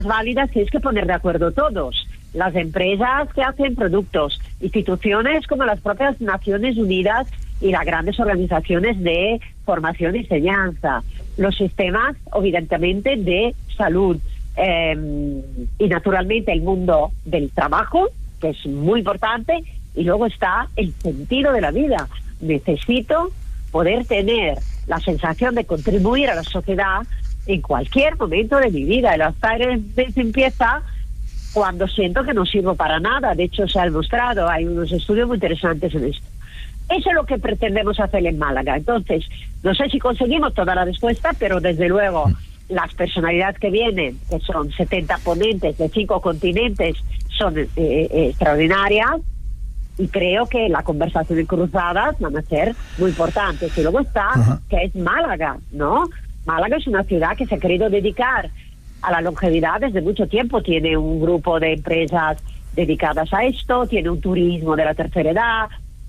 válidas tienes que poner de acuerdo todos. Las empresas que hacen productos, instituciones como las propias Naciones Unidas y las grandes organizaciones de formación y enseñanza, los sistemas, evidentemente, de salud y, naturalmente, el mundo del trabajo, que es muy importante, y luego está el sentido de la vida. Necesito poder tener la sensación de contribuir a la sociedad en cualquier momento de mi vida. El Alzheimer empieza cuando siento que no sirvo para nada. De hecho, se ha demostrado, hay unos estudios muy interesantes en esto. Eso es lo que pretendemos hacer en Málaga. Entonces, no sé si conseguimos toda la respuesta, pero desde luego las personalidades que vienen, que son 70 ponentes de 5 continentes, son extraordinarias, y creo que la conversación en cruzadas van a ser muy importantes. Y luego está, que es Málaga, ¿no? Málaga es una ciudad que se ha querido dedicar a la longevidad desde mucho tiempo. Tiene un grupo de empresas dedicadas a esto, tiene un turismo de la tercera edad,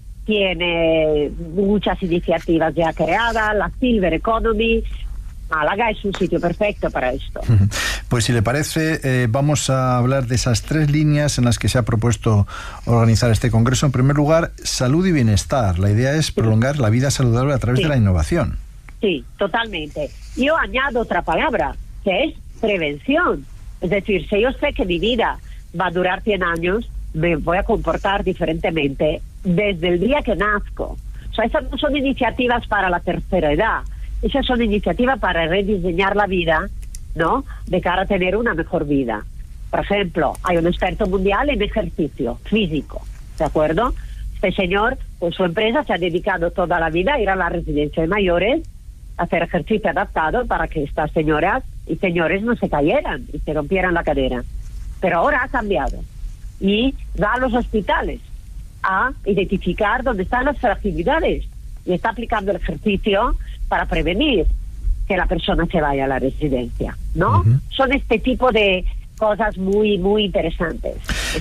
tiene muchas iniciativas ya creadas, la Silver Economy. Málaga es un sitio perfecto para esto. Pues si le parece, vamos a hablar de esas 3 líneas en las que se ha propuesto organizar este congreso. En primer lugar, salud y bienestar. La idea es prolongar la vida saludable a través de la innovación. Sí, totalmente. Yo añado otra palabra, que es prevención. Es decir, si yo sé que mi vida va a durar 100 años, me voy a comportar diferentemente desde el día que nazco. O sea, esas no son iniciativas para la tercera edad. Esas son iniciativas para rediseñar la vida, ¿no?, de cara a tener una mejor vida. Por ejemplo, hay un experto mundial en ejercicio físico, ¿de acuerdo? Este señor, con su empresa, se ha dedicado toda la vida a ir a la residencia de mayores, a hacer ejercicio adaptado para que estas señoras y señores no se cayeran y se rompieran la cadera. Pero ahora ha cambiado y va a los hospitales a identificar dónde están las fragilidades y está aplicando el ejercicio para prevenir que la persona se vaya a la residencia, ¿no? Son este tipo de cosas muy, muy interesantes,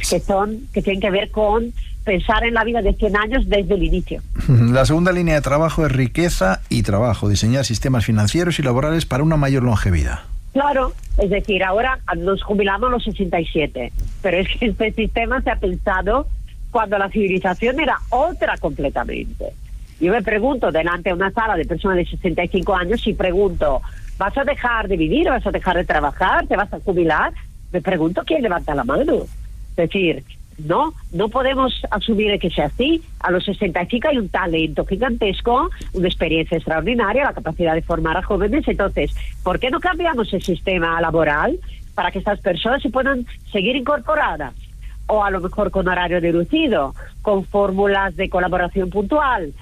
que tienen que ver con pensar en la vida de 100 años desde el inicio. La segunda línea de trabajo es riqueza y trabajo, diseñar sistemas financieros y laborales para una mayor longevidad. Claro, es decir, ahora nos jubilamos a los 67, pero es que este sistema se ha pensado cuando la civilización era otra completamente. Yo me pregunto, delante de una sala de personas de 65 años, y pregunto, ¿vas a dejar de vivir? ¿Vas a dejar de trabajar? ¿Te vas a jubilar? Me pregunto quién levanta la mano. Es decir, no podemos asumir que sea así. A los 65 hay un talento gigantesco, una experiencia extraordinaria, la capacidad de formar a jóvenes. Entonces, ¿por qué no cambiamos el sistema laboral para que estas personas se puedan seguir incorporadas? O a lo mejor con horario reducido, con fórmulas de colaboración puntual,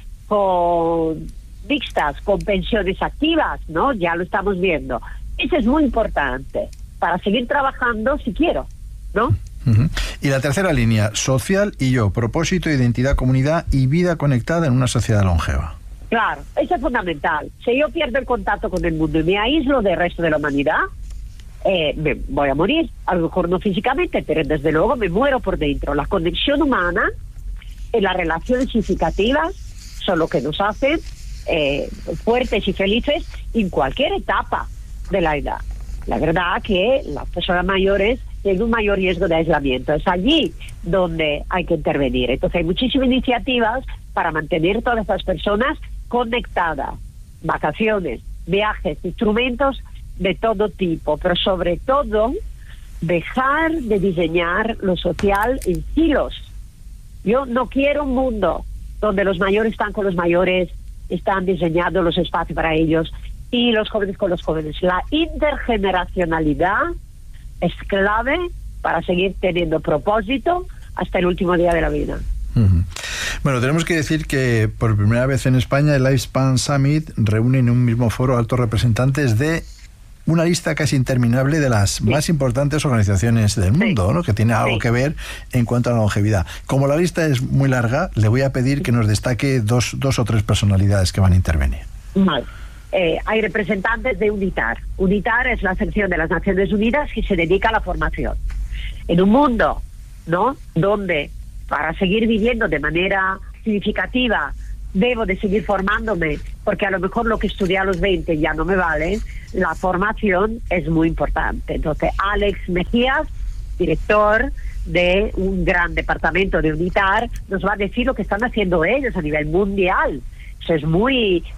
con mixtas, con pensiones activas, ¿no? Ya lo estamos viendo. Eso es muy importante para seguir trabajando si quiero, ¿no? Y la tercera línea, social y yo, propósito, identidad, comunidad y vida conectada en una sociedad longeva. Claro, eso es fundamental. Si yo pierdo el contacto con el mundo y me aíslo del resto de la humanidad, me voy a morir. A lo mejor no físicamente, pero desde luego me muero por dentro. La conexión humana y las relaciones significativas son lo que nos hacen fuertes y felices en cualquier etapa de la edad. La verdad que las personas mayores tienen un mayor riesgo de aislamiento. Es allí donde hay que intervenir. Entonces hay muchísimas iniciativas para mantener todas estas personas conectadas. Vacaciones, viajes, instrumentos de todo tipo, pero sobre todo dejar de diseñar lo social en silos. Yo no quiero un mundo donde los mayores están con los mayores, están diseñando los espacios para ellos, y los jóvenes con los jóvenes. La intergeneracionalidad es clave para seguir teniendo propósito hasta el último día de la vida. Bueno, tenemos que decir que por primera vez en España el Lifespan Summit reúne en un mismo foro altos representantes de una lista casi interminable de las más importantes organizaciones del mundo, ¿no?, que tiene algo que ver en cuanto a la longevidad. Como la lista es muy larga, le voy a pedir que nos destaque dos o tres personalidades que van a intervenir. Vale. Hay representantes de UNITAR. UNITAR es la sección de las Naciones Unidas que se dedica a la formación. En un mundo, ¿no?, donde para seguir viviendo de manera significativa debo de seguir formándome, porque a lo mejor lo que estudié a los 20 ya no me vale, la formación es muy importante. Entonces, Alex Mejías, director de un gran departamento de UNITAR, nos va a decir lo que están haciendo ellos a nivel mundial. Eso es muy